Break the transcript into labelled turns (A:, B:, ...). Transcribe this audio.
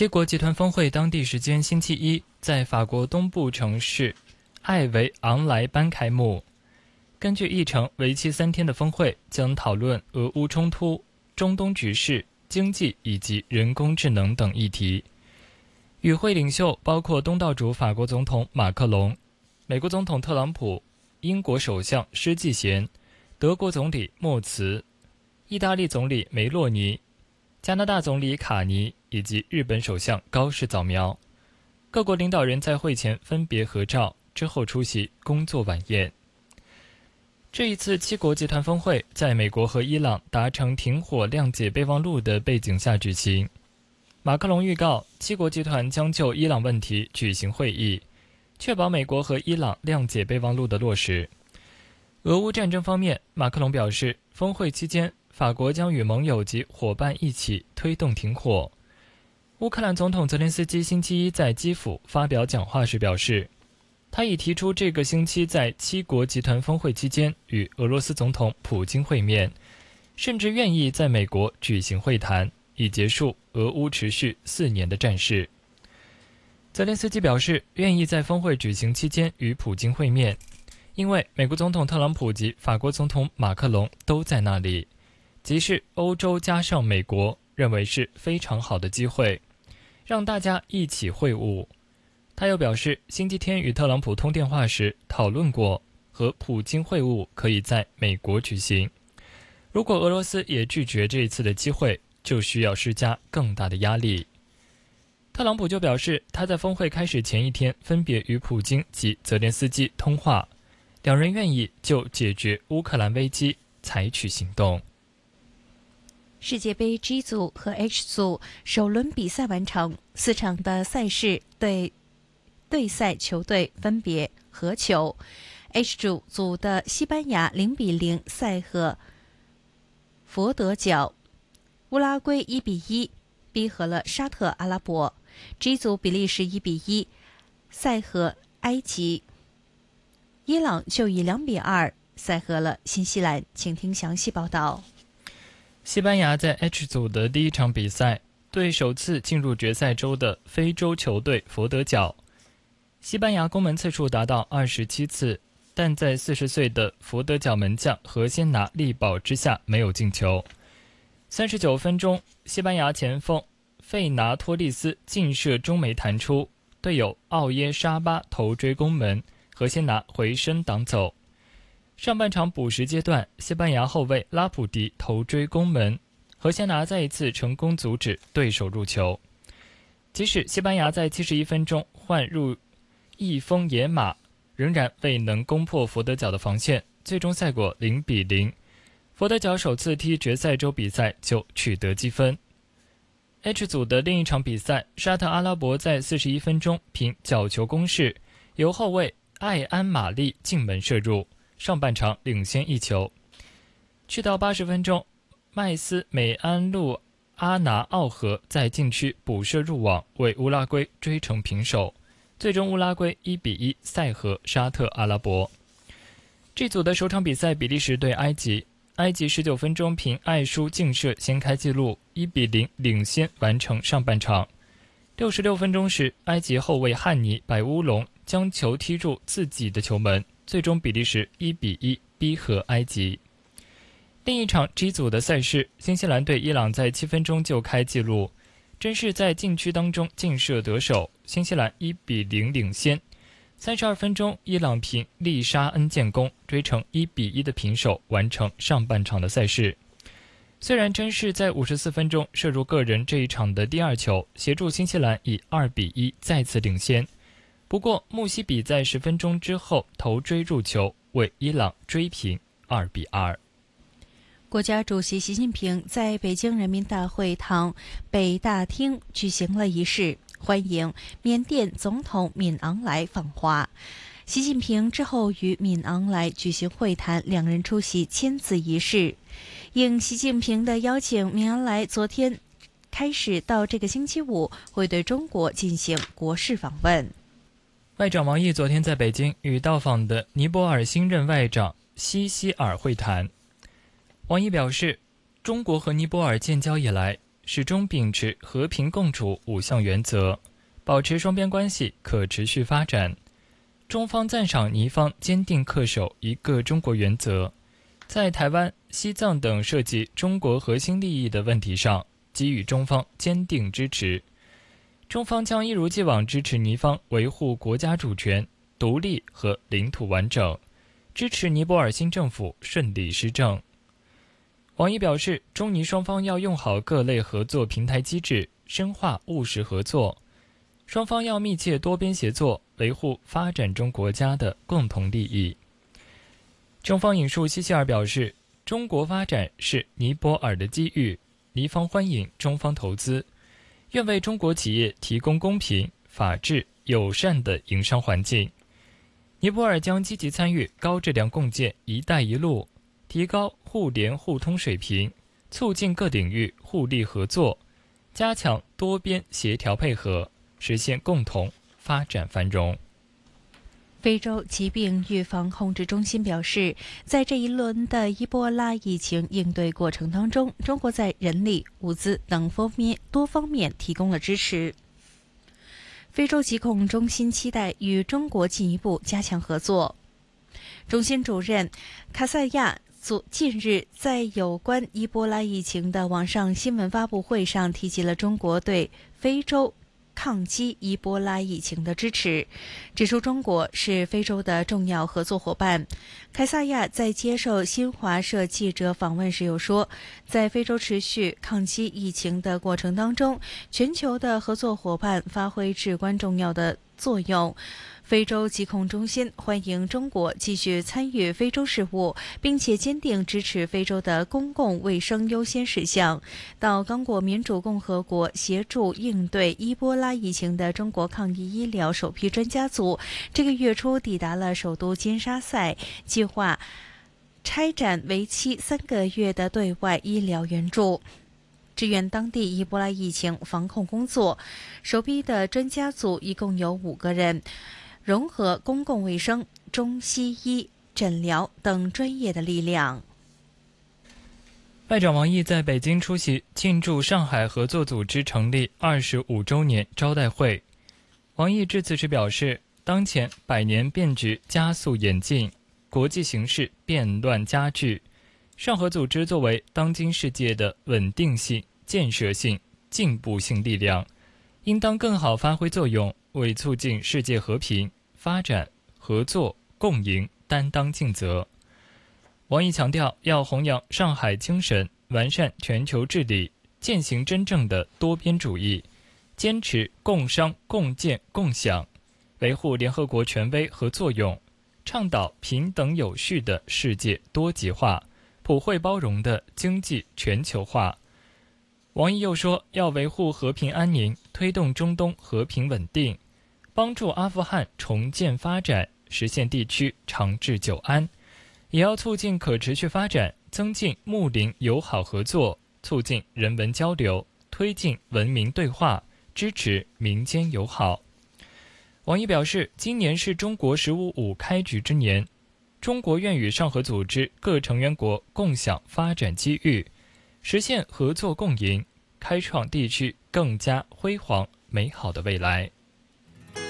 A: 七国集团峰会当地时间星期一在法国东部城市艾维昂莱班开幕。根据议程，为期3天的峰会将讨论俄乌冲突、中东局势、经济以及人工智能等议题。与会领袖包括东道主法国总统马克龙、美国总统特朗普、英国首相施纪贤、德国总理默茨、意大利总理梅洛尼、加拿大总理卡尼以及日本首相高市早苗。各国领导人在会前分别合照，之后出席工作晚宴。这一次七国集团峰会在美国和伊朗达成停火谅解备忘录的背景下举行。马克龙预告，七国集团将就伊朗问题举行会议，确保美国和伊朗谅解备忘录的落实。俄乌战争方面，马克龙表示，峰会期间法国将与盟友及伙伴一起推动停火。乌克兰总统泽连斯基星期一在基辅发表讲话时表示，他已提出这个星期在七国集团峰会期间与俄罗斯总统普京会面，甚至愿意在美国举行会谈，以结束俄乌持续4年的战事。泽连斯基表示，愿意在峰会举行期间与普京会面，因为美国总统特朗普及法国总统马克龙都在那里，即是欧洲加上美国，认为是非常好的机会，让大家一起会晤。他又表示，星期天与特朗普通电话时讨论过，和普京会晤可以在美国举行。如果俄罗斯也拒绝这一次的机会，就需要施加更大的压力。特朗普就表示，他在峰会开始前一天分别与普京及泽连斯基通话，两人愿意就解决乌克兰危机采取行动。
B: 世界杯 G 组和 H 组首轮比赛完成，4场的赛事对赛球队分别和球。H 组的西班牙0-0赛和佛得角，乌拉圭1-1逼和了沙特阿拉伯。G 组比利时1-1赛和埃及，伊朗就以2-2赛和了新西兰。请听详细报道。
A: 西班牙在 H 组的第一场比赛对首次进入决赛周的非洲球队佛得角，西班牙攻门次数达到27次，但在40岁的佛得角门将何先拿力保之下没有进球。39分钟，西班牙前锋费拿托利斯劲射中楣弹出，队友奥耶沙巴头锥攻门，何先拿回身挡走。上半场补时阶段，西班牙后卫拉普迪头锥攻门，何先拿再一次成功阻止对手入球。即使西班牙在71分钟换入翼锋野马，仍然未能攻破佛得角的防线，最终赛果0-0。佛得角首次踢决赛周比赛就取得积分。H 组的另一场比赛，沙特阿拉伯在41分钟凭角球攻势，由后卫艾安玛丽进门射入，上半场领先1球。去到80分钟，麦斯美安路阿拿奥和在禁区补射入网，为乌拉圭追成平手，最终乌拉圭1-1赛和沙特阿拉伯。这组的首场比赛，比利时对埃及，埃及19分钟凭艾舒劲射先开纪录，1-0领先完成上半场。66分钟时，埃及后卫汉尼摆乌龙，将球踢入自己的球门，最终比利时1-1逼和埃及。另一场 G 组的赛事，新西兰对伊朗在7分钟就开纪录，真是在禁区当中劲射得手，新西兰1-0领先。32分钟，伊朗凭利沙恩建功，追成1-1的平手，完成上半场的赛事。虽然真是在54分钟射入个人这一场的第2球，协助新西兰以2-1再次领先，不过穆希比在10分钟之后头锥入球，为伊朗追平2-2。
B: 国家主席习近平在北京人民大会堂北大厅举行了仪式，欢迎缅甸总统敏昂莱访华。习近平之后与敏昂莱举行会谈，两人出席签字仪式。应习近平的邀请，敏昂莱昨天开始到这个星期五会对中国进行国事访问。
A: 外长王毅昨天在北京与到访的尼泊尔新任外长西希尔会谈。王毅表示，中国和尼泊尔建交以来， 始终秉持和平共处5项原则，保持双边关系可持续发展。中方赞赏尼方坚定恪守一个中国原则，在台湾、西藏等涉及中国核心利益的问题上给予中方坚定支持。中方将一如既往支持尼方维护国家主权、独立和领土完整，支持尼泊尔新政府顺利施政。王毅表示，中尼双方要用好各类合作平台机制，深化务实合作，双方要密切多边协作，维护发展中国家的共同利益。中方引述希希尔表示，中国发展是尼泊尔的机遇，尼方欢迎中方投资，愿为中国企业提供公平、法治、友善的营商环境。尼泊尔将积极参与高质量共建“一带一路”，提高互联互通水平，促进各领域互利合作，加强多边协调配合，实现共同发展繁荣。
B: 非洲疾病预防控制中心表示，在这一轮的伊波拉疫情应对过程当中，中国在人力、物资等多方面提供了支持。非洲疾控中心期待与中国进一步加强合作。中心主任卡塞亚近日在有关伊波拉疫情的网上新闻发布会上提及了中国对非洲抗击伊波拉疫情的支持，指出中国是非洲的重要合作伙伴。凯撒亚在接受新华社记者访问时有说，在非洲持续抗击疫情的过程当中，全球的合作伙伴发挥至关重要的作用。非洲疾控中心欢迎中国继续参与非洲事务，并且坚定支持非洲的公共卫生优先事项。到刚果民主共和国协助应对伊波拉疫情的中国抗疫医疗首批专家组，这个月初抵达了首都金沙塞，计划开展为期3个月的对外医疗援助，支援当地伊波拉疫情防控工作。首批的专家组一共有5个人，融合公共卫生、中西医、诊疗等专业的力量。
A: 外长王毅在北京出席庆祝上海合作组织成立25周年招待会。王毅致辞时表示，当前百年变局加速演进，国际形势变乱加剧，上合组织作为当今世界的稳定性、建设性、进步性力量，应当更好发挥作用，为促进世界和平、发展、合作、共赢担当尽责。王毅强调，要弘扬上海精神，完善全球治理，践行真正的多边主义，坚持共商共建共享，维护联合国权威和作用，倡导平等有序的世界多极化，普惠包容的经济全球化。王毅又说，要维护和平安宁，推动中东和平稳定，帮助阿富汗重建发展，实现地区长治久安，也要促进可持续发展，增进睦邻友好合作，促进人文交流，推进文明对话，支持民间友好。王毅表示，今年是中国“15+5”开局之年，中国愿与上合组织各成员国共享发展机遇，实现合作共赢，开创地区更加辉煌美好的未来。